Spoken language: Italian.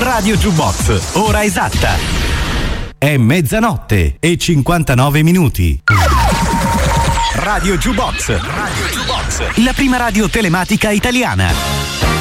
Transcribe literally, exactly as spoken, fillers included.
Radio Jukebox, ora esatta. È mezzanotte e cinquantanove minuti. Radio Jukebox, Radio Jukebox, la prima radio telematica italiana.